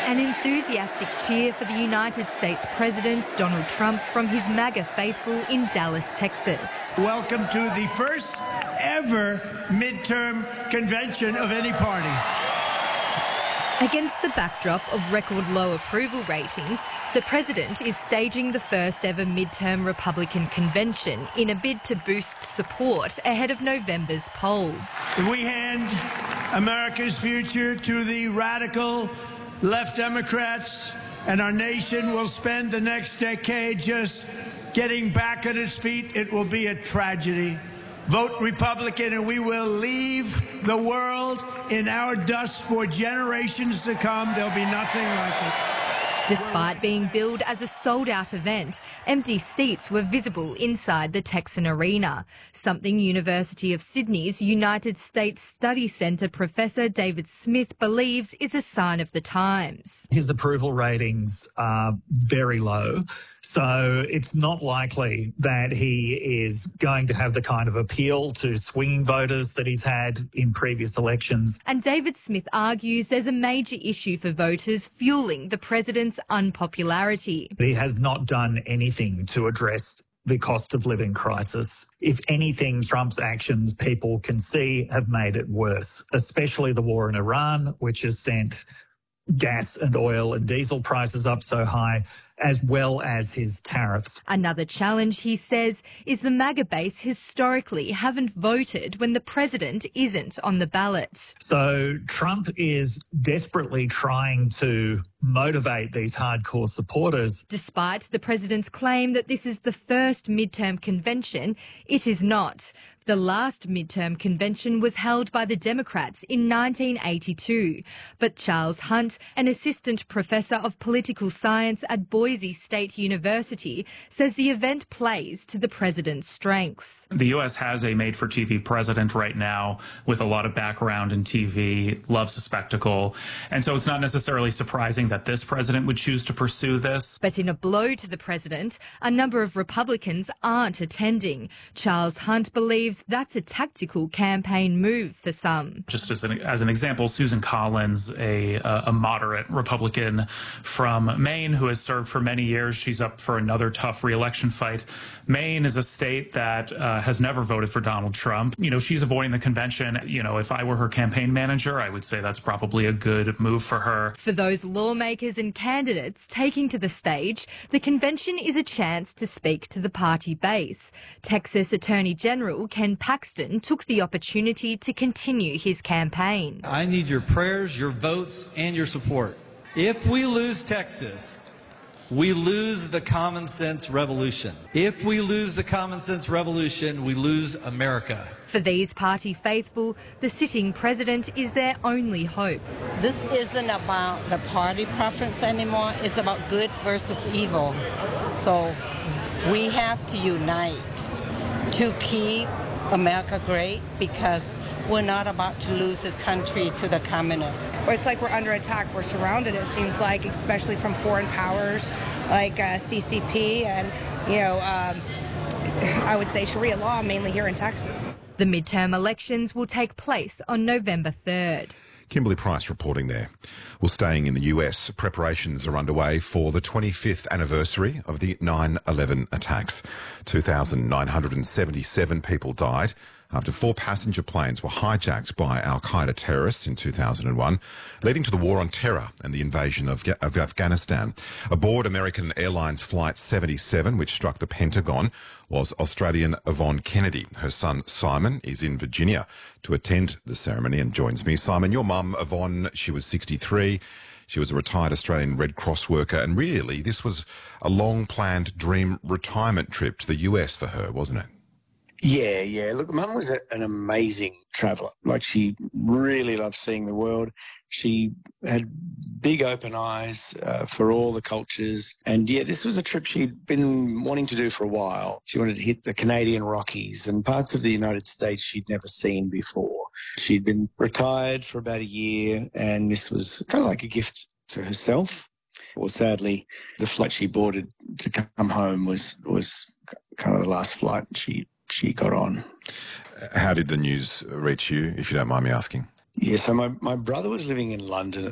An enthusiastic cheer for the United States President Donald Trump from his MAGA faithful in Dallas, Texas. Welcome to the first ever midterm convention of any party. Against the backdrop of record low approval ratings, the president is staging the first ever midterm Republican convention in a bid to boost support ahead of November's poll. We hand America's future to the radical left Democrats, and our nation will spend the next decade just getting back on its feet. It will be a tragedy. Vote Republican and we will leave the world in our dust for generations to come. There'll be nothing like it. Despite being billed as a sold-out event, empty seats were visible inside the Texan Arena, something University of Sydney's United States Study Centre Professor David Smith believes is a sign of the times. His approval ratings are very low, so it's not likely that he is going to have the kind of appeal to swinging voters that he's had in previous elections. And David Smith argues there's a major issue for voters fueling the president's unpopularity. He has not done anything to address the cost of living crisis. If anything, Trump's actions, people can see, have made it worse, especially the war in Iran, which has sent gas and oil and diesel prices up so high, as well as his tariffs. Another challenge, he says, is the MAGA base historically haven't voted when the president isn't on the ballot. So Trump is desperately trying to motivate these hardcore supporters. Despite the president's claim that this is the first midterm convention, it is not. The last midterm convention was held by the Democrats in 1982. But Charles Hunt, an assistant professor of political science at Boise State University, says the event plays to the president's strengths. The U.S. has a made-for-TV president right now with a lot of background in TV, loves a spectacle. And so it's not necessarily surprising that this president would choose to pursue this. But in a blow to the president, a number of Republicans aren't attending. Charles Hunt believes that's a tactical campaign move for some. Just as an example, Susan Collins, a moderate Republican from Maine who has served for many years. She's up for another tough re-election fight. Maine is a state that has never voted for Donald Trump. You know, she's avoiding the convention. You know, if I were her campaign manager, I would say that's probably a good move for her. For those lawmakers and candidates taking to the stage, the convention is a chance to speak to the party base. Texas Attorney General Ken Paxton took the opportunity to continue his campaign. I need your prayers, your votes, and your support. If we lose Texas, we lose the common sense revolution. If we lose the common sense revolution, we lose America. For these party faithful, the sitting president is their only hope. This isn't about the party preference anymore. It's about good versus evil. So we have to unite to keep America great, because we're not about to lose this country to the communists. It's like we're under attack. We're surrounded, it seems like, especially from foreign powers like CCP and, I would say Sharia law, mainly here in Texas. The midterm elections will take place on November 3rd. Kimberly Price reporting there. Well, staying in the US, preparations are underway for the 25th anniversary of the 9/11 attacks. 2,977 people died after 4 passenger planes were hijacked by al-Qaeda terrorists in 2001, leading to the war on terror and the invasion of Afghanistan. Aboard American Airlines Flight 77, which struck the Pentagon, was Australian Yvonne Kennedy. Her son Simon is in Virginia to attend the ceremony and joins me. Simon, your mum, Yvonne, she was 63. She was a retired Australian Red Cross worker, and really this was a long-planned dream retirement trip to the US for her, wasn't it? Yeah. Look, Mum was an amazing traveller. Like, she really loved seeing the world. She had big open eyes for all the cultures. And yeah, this was a trip she'd been wanting to do for a while. She wanted to hit the Canadian Rockies and parts of the United States she'd never seen before. She'd been retired for about a year, and this was kind of like a gift to herself. Well, sadly, the flight she boarded to come home was kind of the last flight she got on. How did the news reach you, if you don't mind me asking? Yeah, so my brother was living in London